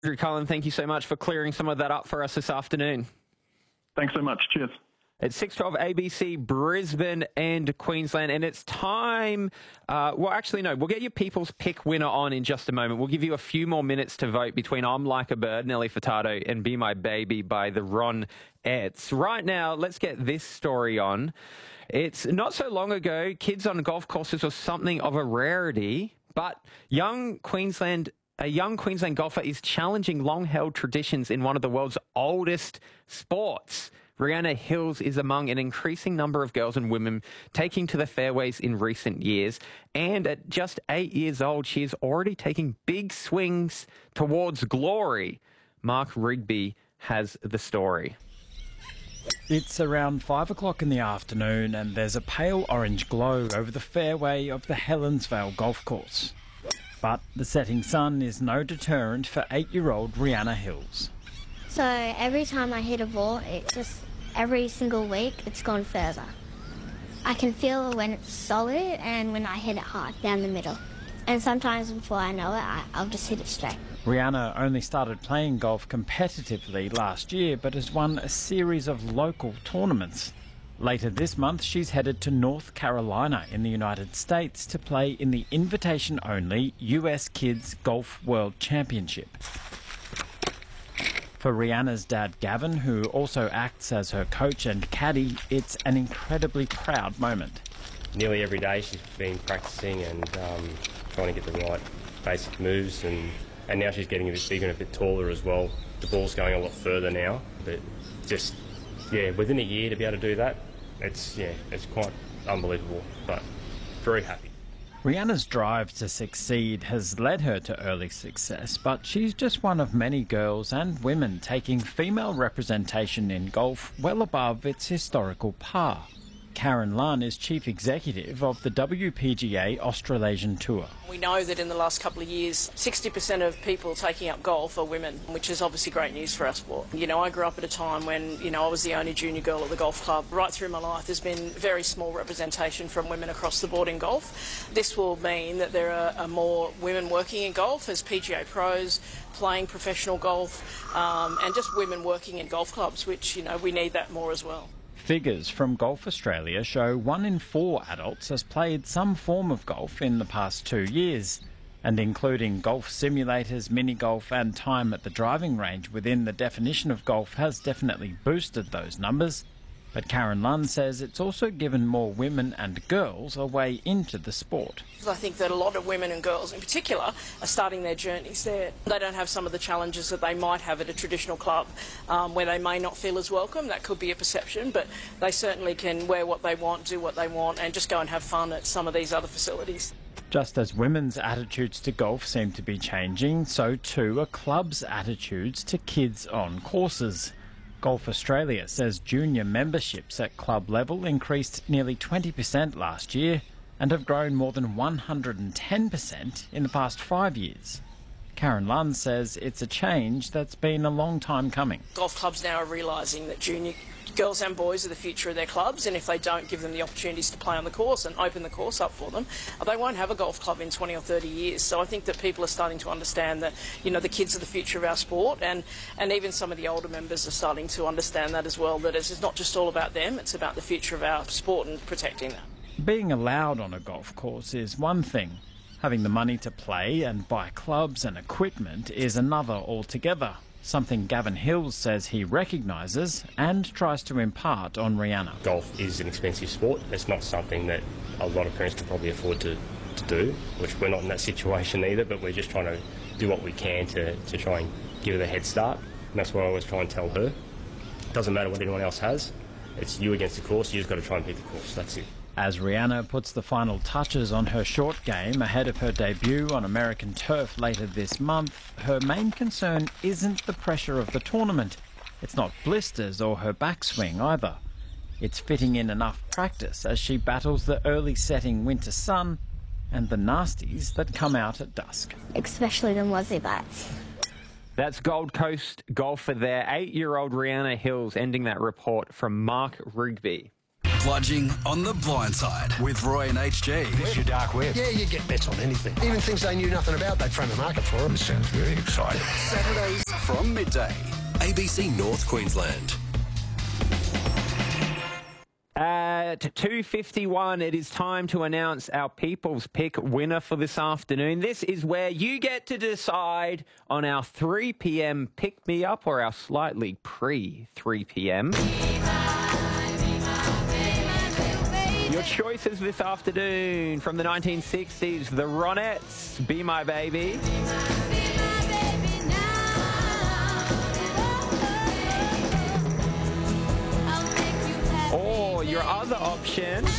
Andrew Cullen, thank you so much for clearing some of that up for us this afternoon. Thanks so much. Cheers. It's 6:12 ABC, Brisbane and Queensland, and it's time. We'll get your People's Pick winner on in just a moment. We'll give you a few more minutes to vote between I'm Like a Bird, Nelly Furtado, and Be My Baby by the Ronettes. Right now, let's get this story on. It's not so long ago, kids on golf courses was something of a rarity, but a young Queensland golfer is challenging long-held traditions in one of the world's oldest sports. Rihanna Hills is among an increasing number of girls and women taking to the fairways in recent years. And at just 8 years old, she is already taking big swings towards glory. Mark Rigby has the story. It's around 5 o'clock in the afternoon and there's a pale orange glow over the fairway of the Helensvale golf course. But the setting sun is no deterrent for 8-year-old Rihanna Hills. So every time I hit a ball, every single week it's gone further. I can feel when it's solid and when I hit it hard down the middle. And sometimes before I know it, I'll just hit it straight. Rihanna only started playing golf competitively last year, but has won a series of local tournaments. Later this month, she's headed to North Carolina in the United States to play in the invitation-only US Kids Golf World Championship. For Rihanna's dad, Gavin, who also acts as her coach and caddy, it's an incredibly proud moment. Nearly every day she's been practicing and trying to get the right basic moves, and now she's getting a bit bigger and a bit taller as well. The ball's going a lot further now, but within a year to be able to do that, it's quite unbelievable, but very happy. Rihanna's drive to succeed has led her to early success, but she's just one of many girls and women taking female representation in golf well above its historical par. Karen Lunn is Chief Executive of the WPGA Australasian Tour. We know that in the last couple of years, 60% of people taking up golf are women, which is obviously great news for our sport. I grew up at a time when, I was the only junior girl at the golf club. Right through my life, there's been very small representation from women across the board in golf. This will mean that there are more women working in golf as PGA pros, playing professional golf, and just women working in golf clubs, which, we need that more as well. Figures from Golf Australia show 1 in 4 adults has played some form of golf in the past 2 years, and including golf simulators, mini-golf and time at the driving range within the definition of golf has definitely boosted those numbers. But Karen Lunn says it's also given more women and girls a way into the sport. I think that a lot of women and girls in particular are starting their journeys there. They don't have some of the challenges that they might have at a traditional club where they may not feel as welcome. That could be a perception, but they certainly can wear what they want, do what they want and just go and have fun at some of these other facilities. Just as women's attitudes to golf seem to be changing, so too are clubs' attitudes to kids on courses. Golf Australia says junior memberships at club level increased nearly 20% last year and have grown more than 110% in the past 5 years. Karen Lunn says it's a change that's been a long time coming. Golf clubs now are realising that junior girls and boys are the future of their clubs, and if they don't give them the opportunities to play on the course and open the course up for them, they won't have a golf club in 20 or 30 years. So I think that people are starting to understand that, the kids are the future of our sport, and even some of the older members are starting to understand that as well, that it's not just all about them, it's about the future of our sport and protecting that. Being allowed on a golf course is one thing. Having the money to play and buy clubs and equipment is another altogether. Something Gavin Hills says he recognises and tries to impart on Rihanna. Golf is an expensive sport. It's not something that a lot of parents can probably afford to do, which we're not in that situation either, but we're just trying to do what we can to try and give her the head start. And that's what I always try and tell her. It doesn't matter what anyone else has. It's you against the course. You just got to try and pick the course. That's it. As Rihanna puts the final touches on her short game ahead of her debut on American turf later this month, her main concern isn't the pressure of the tournament. It's not blisters or her backswing either. It's fitting in enough practice as she battles the early setting winter sun and the nasties that come out at dusk. Especially the mozzie bats. That's Gold Coast golfer there, 8-year-old Rihanna Hills, ending that report from Mark Rigby. Bludging on the Blind Side with Roy and HG. Where's your dark web? Yeah, you get bets on anything. Even things they knew nothing about, they'd frame a market for them. This sounds very exciting. Saturdays from midday. ABC North Queensland. At 2:51, it is time to announce our People's Pick winner for this afternoon. This is where you get to decide on our 3 p.m. pick-me-up or our slightly pre-3 p.m. Your choices this afternoon from the 1960s, the Ronettes, Be My Baby. Or your other option,